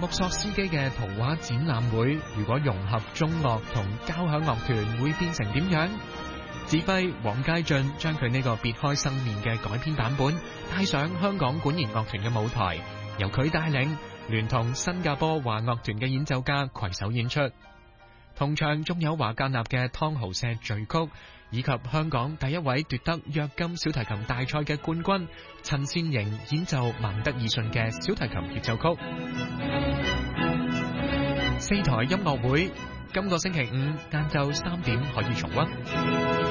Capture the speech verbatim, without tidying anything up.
穆索斯基嘅圖畫展覽會，如果融合中樂同交響樂團，會變成點樣？指揮黃佳俊將佢呢個別開生面嘅改編版本帶上香港管弦樂團嘅舞台，由佢帶領，聯同新加坡華樂團嘅演奏家攜手演出。同場仲有華格納嘅湯豪舍序曲，以及香港第一位奪得約金小提琴大賽嘅冠軍陳善瑩演奏孟德爾遜嘅小提琴協奏曲。四台音樂會今個星期五晏晝三點可以重溫。